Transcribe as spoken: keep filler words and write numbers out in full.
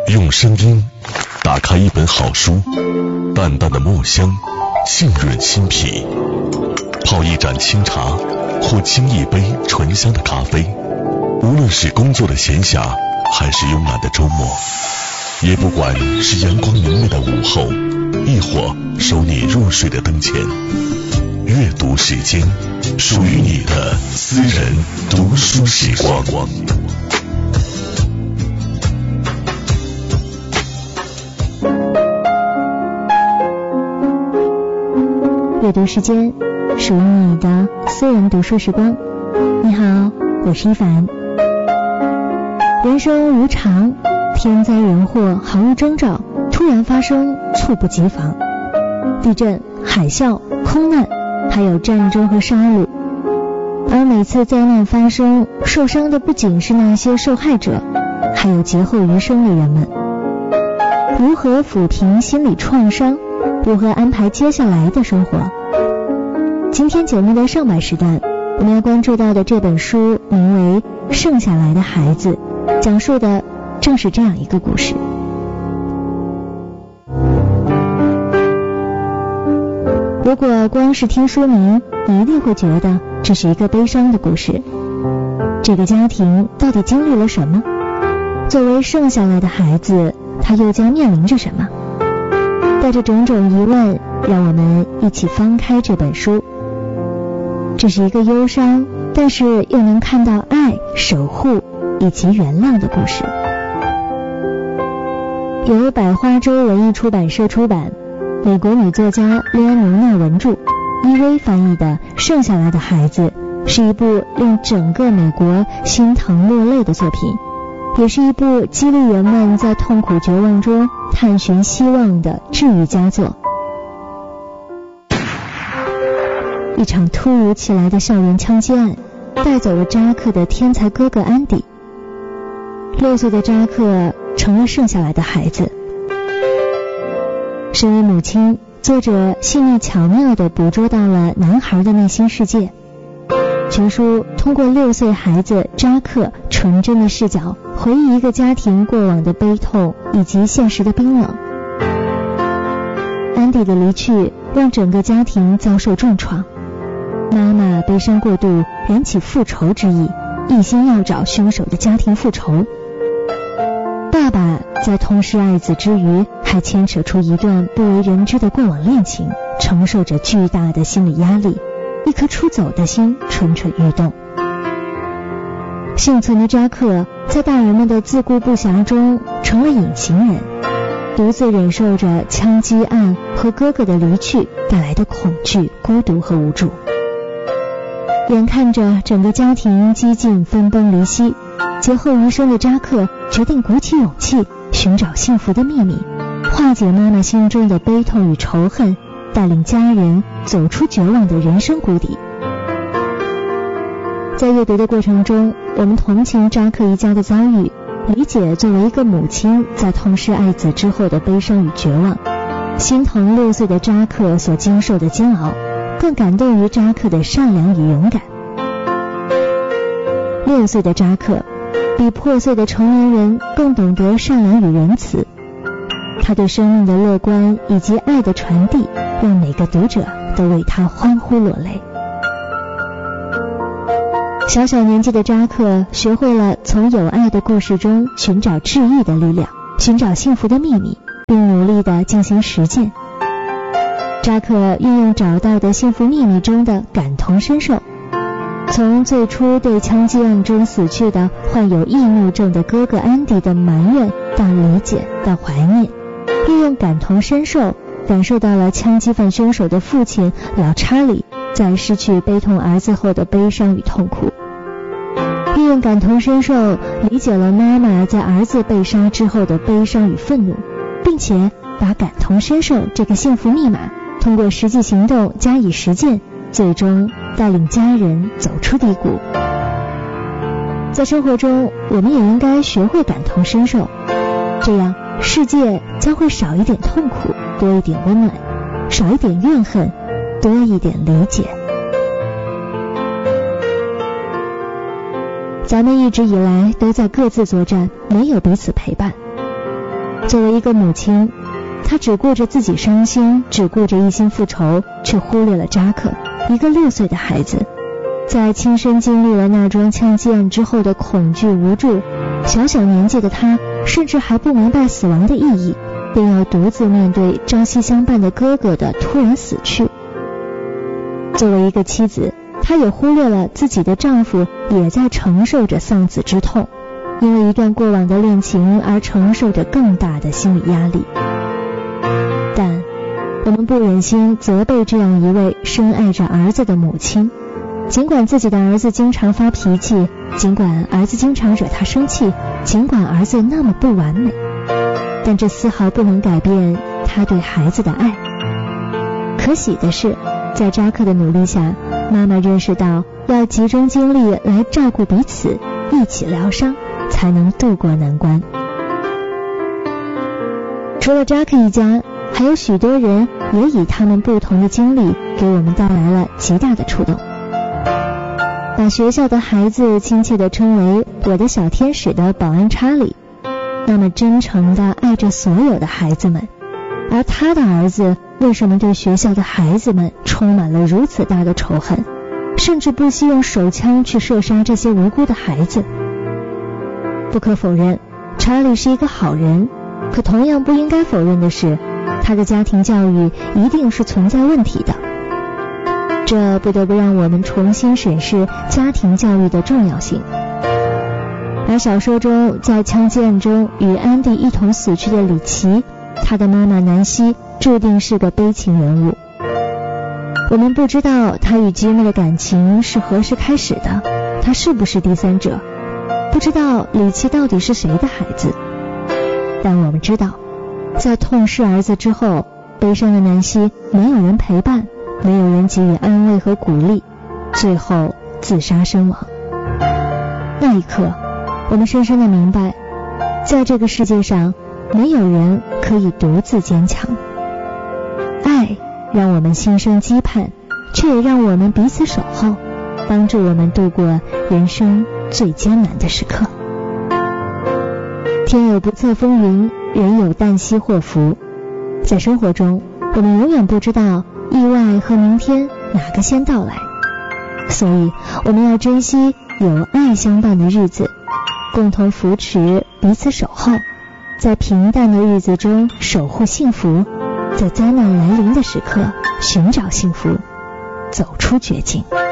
用声音打开一本好书，淡淡的墨香浸润心脾，泡一盏清茶或沏一杯醇香的咖啡。无论是工作的闲暇还是慵懒的周末，也不管是阳光明媚的午后，亦或收你入睡的灯前，阅读时间，属于你的私人读书时光。 阅读时间，属于你的私人读书时光。你好，我是一凡。人生无常，天灾人祸毫无征兆，突然发生，猝不及防。地震、海啸、空难，还有战争和杀戮。而每次灾难发生，受伤的不仅是那些受害者，还有劫后余生的人们。如何抚平心理创伤？如何安排接下来的生活？今天节目的上半时段，我们要关注到的这本书名为《剩下来的孩子》，讲述的正是这样一个故事。如果光是听书名，你一定会觉得这是一个悲伤的故事。这个家庭到底经历了什么？作为剩下来的孩子，他又将面临着什么？带着种种疑问，让我们一起翻开这本书。这是一个忧伤，但是又能看到爱、守护以及原谅的故事。由百花洲文艺出版社出版，美国女作家列安妮娜文著，伊薇翻译的《剩下来的孩子》，是一部令整个美国心疼落泪的作品，也是一部激励人们在痛苦绝望中探寻希望的治愈佳作。一场突如其来的校园枪击案带走了扎克的天才哥哥安迪。六岁的扎克成了剩下来的孩子。身为母亲，作者细腻巧妙地捕捉到了男孩的内心世界。全书通过六岁孩子扎克纯真的视角，回忆一个家庭过往的悲痛以及现实的冰冷。安迪的离去让整个家庭遭受重创，妈妈悲伤过度，燃起复仇之意，一心要找凶手的家庭复仇。爸爸在痛失爱子之余，还牵扯出一段不为人知的过往恋情，承受着巨大的心理压力，一颗出走的心蠢蠢欲动。幸存的扎克在大人们的自顾不暇中成了隐形人，独自忍受着枪击案和哥哥的离去带来的恐惧、孤独和无助。眼看着整个家庭几近分崩离析，劫后余生的扎克决定鼓起勇气寻找幸福的秘密，化解妈妈心中的悲痛与仇恨，带领家人走出绝望的人生谷底。在阅读的过程中，我们同情扎克一家的遭遇，理解作为一个母亲在痛失爱子之后的悲伤与绝望，心疼六岁的扎克所经受的煎熬，更感动于扎克的善良与勇敢。六岁的扎克比破碎的成年人更懂得善良与仁慈，他对生命的乐观以及爱的传递，让每个读者都为他欢呼落泪。小小年纪的扎克学会了从有爱的故事中寻找治愈的力量，寻找幸福的秘密，并努力地进行实践。扎克运用找到的幸福秘密中的感同身受，从最初对枪击案中死去的患有易怒症的哥哥安迪的埋怨，到理解，到怀念，运用感同身受，感受到了枪击犯凶手的父亲老查理在失去悲痛儿子后的悲伤与痛苦，运用感同身受，理解了妈妈在儿子被杀之后的悲伤与愤怒，并且把感同身受这个幸福密码通过实际行动加以实践，最终带领家人走出低谷。在生活中，我们也应该学会感同身受，这样世界将会少一点痛苦，多一点温暖，少一点怨恨，多一点理解。咱们一直以来都在各自作战，没有彼此陪伴。 作为一个母亲，她只顾着自己伤心，只顾着一心复仇，却忽略了扎克，一个六岁的孩子。在亲身经历了那桩枪击案之后的恐惧无助，小小年纪的他甚至还不明白死亡的意义，便要独自面对朝夕相伴的哥哥的突然死去。作为一个妻子，她也忽略了自己的丈夫也在承受着丧子之痛，因为一段过往的恋情而承受着更大的心理压力。但我们不忍心责备这样一位深爱着儿子的母亲，尽管自己的儿子经常发脾气，尽管儿子经常惹她生气，尽管儿子那么不完美，但这丝毫不能改变她对孩子的爱。可喜的是，在扎克的努力下，妈妈认识到要集中精力来照顾彼此，一起疗伤，才能度过难关。除了扎克一家，还有许多人也以他们不同的经历给我们带来了极大的触动。把学校的孩子亲切地称为我的小天使的保安查理，那么真诚地爱着所有的孩子们，而他的儿子为什么对学校的孩子们充满了如此大的仇恨，甚至不惜用手枪去射杀这些无辜的孩子？不可否认，查理是一个好人，可同样不应该否认的是，他的家庭教育一定是存在问题的。这不得不让我们重新审视家庭教育的重要性。而小说中在枪击案中与安迪一同死去的里奇，他的妈妈南希注定是个悲情人物。我们不知道他与吉姆的感情是何时开始的，他是不是第三者，不知道里奇到底是谁的孩子。但我们知道，在痛失儿子之后，悲伤的南希没有人陪伴，没有人给予安慰和鼓励，最后自杀身亡。那一刻，我们深深地明白，在这个世界上，没有人可以独自坚强。爱让我们心生羁绊，却也让我们彼此守候，帮助我们度过人生最艰难的时刻。天有不测风云，人有旦夕祸福。在生活中，我们永远不知道意外和明天哪个先到来，所以我们要珍惜有爱相伴的日子，共同扶持，彼此守候，在平淡的日子中守护幸福，在灾难来临的时刻寻找幸福，走出绝境。